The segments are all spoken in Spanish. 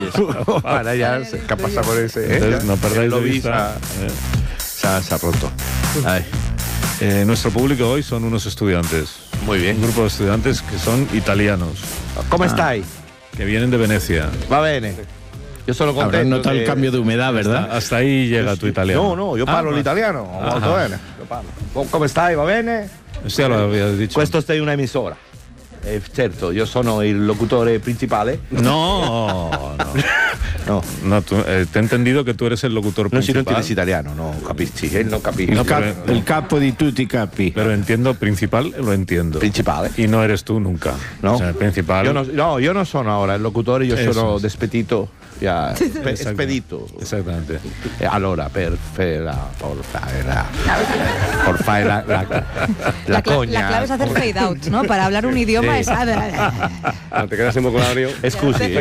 Ahora ya se pasa por ese. Entonces, no perdáis de vista. Se ha roto. Ay. Nuestro público hoy son unos estudiantes. Muy bien. Un grupo de estudiantes que son italianos. ¿Cómo estáis? Que vienen de Venecia. Va bene. Yo solo contento. Habrás notado el cambio de humedad, ¿verdad? Hasta ahí llega tu italiano. No, io parlo l'italiano. Molto bene. Io parlo. Come stai? Va bene? Esto ya lo habías dicho. Questo è una emisora. Certo, io sono il locutore principale. No. No, te he entendido que tú eres el locutor Non si non principal. tienes italiano, no capisci, non capisci. El capo di tutti i capi. Pero entiendo, principal lo entiendo. Principale. Y no eres tú nunca. No. O sea, el principal. Io non sono ora il locutore, io Eso sono es. despedito. Spedito. Exactamente. Allora, per fare la cogna. La clave es hacer fade out, ¿no? Para hablar un idioma es... Te quedas en vocabulario. Scusi.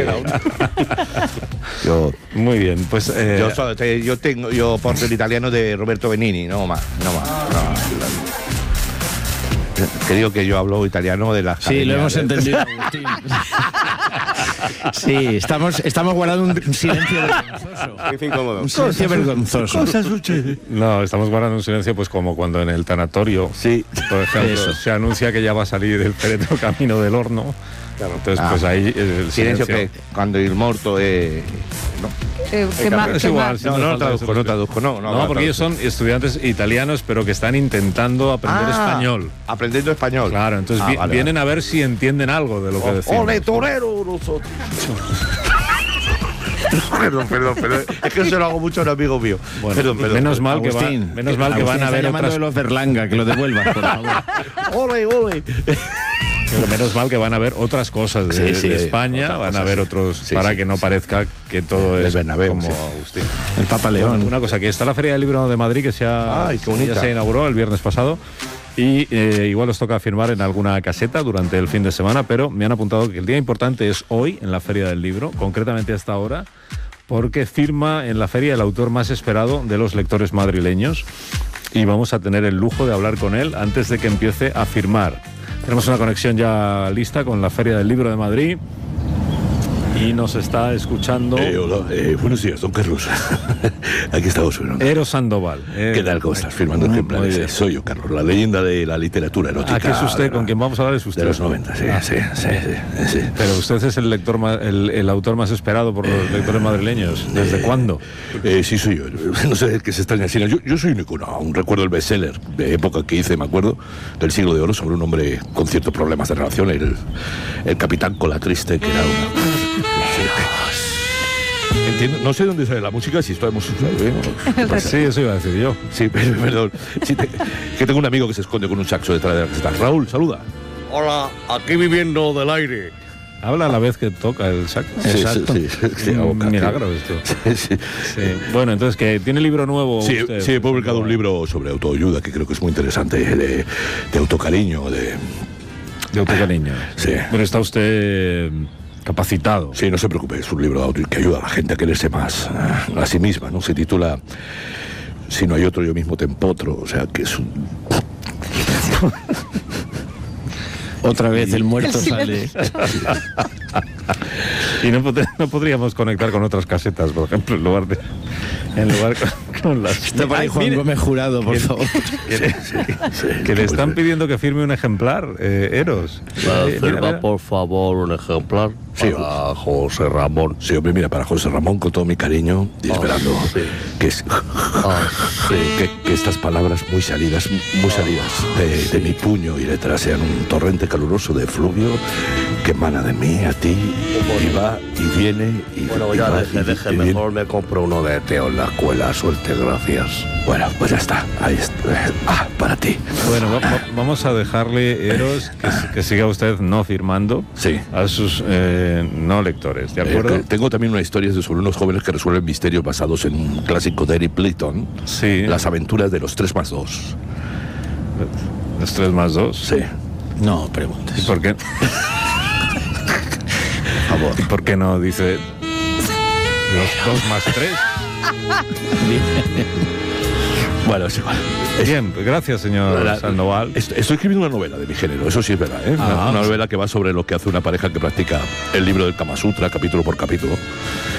Muy bien, pues. Yo porto l'italiano de Roberto Benigni, no. Que digo que yo hablo italiano de las Sí, lo hemos academias. entendido, Agustín. Sí, estamos guardando un silencio vergonzoso. Es incómodo. Un silencio vergonzoso. No, estamos guardando un silencio, pues como cuando en el tanatorio, Sí. por ejemplo, Eso. se anuncia que ya va a salir el féretro camino del horno. Claro. Entonces, pues ahí el Silencio que cuando il morto è... Es igual, si No, nos no falta traduzco. No, porque ellos son estudiantes italianos, pero que están intentando aprender español. Aprendiendo español. Claro, entonces vienen a ver si entienden algo de lo que decimos. ¡Ole, torero! Nosotros. Perdón. Es que se lo hago mucho a un amigo mío. Bueno, Perdón. menos mal que Agustín, menos mal que Agustín van a está haber llamando otras. de los Berlanga, que lo devuelvas, por favor. ¡Ole! Pero menos mal que van a haber otras cosas de, Sí, de España, otras van a cosas. haber otros, Sí, para sí, que no sí. parezca que todo Del es Bernabéu, como sí. Agustín. El Papa León. Una cosa, que está la Feria del Libro de Madrid, que Ay, qué bonita. ya se inauguró el viernes pasado, y igual os toca firmar en alguna caseta durante el fin de semana, pero me han apuntado que el día importante es hoy, en la Feria del Libro, concretamente a esta hora, porque firma en la feria el autor más esperado de los lectores madrileños, y vamos a tener el lujo de hablar con él antes de que empiece a firmar. Tenemos una conexión ya lista con la Feria del Libro de Madrid y nos está escuchando Hola, buenos días, don Carlos. Aquí estamos. Eros Sandoval. ¿Qué tal? ¿Cómo estás? Firmando muy ejemplares. bien. Soy yo, Carlos, la leyenda de la literatura erótica. Aquí es usted, con quien vamos a hablar es usted. De los 90, sí. Pero usted es el lector el autor más esperado por los lectores madrileños. ¿Desde cuándo? Sí, soy yo. No sé qué se extraña. Yo soy un icono. Aún recuerdo el bestseller de época que hice, me acuerdo, del Siglo de Oro, sobre un hombre con ciertos problemas de relación, el capitán Colatriste, que era una... Entiendo, no sé dónde sale la música, si estamos... Pues sí, eso iba a decir yo. Sí, perdón. Sí, que tengo un amigo que se esconde con un saxo detrás de la caseta. Raúl, saluda. Hola, aquí viviendo del aire. Habla a la vez que toca el saco. Exacto. Sí, Un milagro esto. Sí. Sí. Bueno, entonces, que tiene libro nuevo. Sí, usted? sí, he publicado un libro sobre autoayuda que creo que es muy interesante, de autocariño, De autocariño. Sí. Pero está usted capacitado. Sí, no se preocupe, es un libro que ayuda a la gente a quererse más a sí misma, ¿no? Se titula Si no hay otro, yo mismo te empotro, o sea, que es un... Otra vez el muerto sale. Y no podríamos conectar con otras casetas, por ejemplo, en lugar con las... Está para ahí Juan mire, Gómez Jurado, por favor. que le están pidiendo que firme un ejemplar, Eros. Firma, por favor, un ejemplar Sí, para José Ramón. Sí, hombre, mira, para José Ramón, con todo mi cariño, y esperando sí. que estas palabras muy salidas de mi puño y letra sean un torrente caluroso de fluvio que emana de mí a ti, y va y viene y Bueno, y ya va, deje y viene. mejor me compro uno de Teo en la escuela. Suerte, gracias. Bueno, pues ya está, ahí está. Para ti. Bueno, vamos a dejarle, Eros, que siga usted no firmando Sí. a sus no lectores, ¿de acuerdo? Tengo también una historia sobre unos jóvenes que resuelven misterios basados en un clásico de Eric Clayton. Sí. Las aventuras de los 3+2. ¿Los 3+2? Sí. No preguntes. ¿Y por qué? Por favor. ¿Y por qué no dice los 2+3? Bueno, es igual. Bien, gracias, señor Sandoval. Estoy escribiendo una novela de mi género, eso sí es verdad, ¿eh? Una novela que va sobre lo que hace una pareja que practica el libro del Kama Sutra, capítulo por capítulo.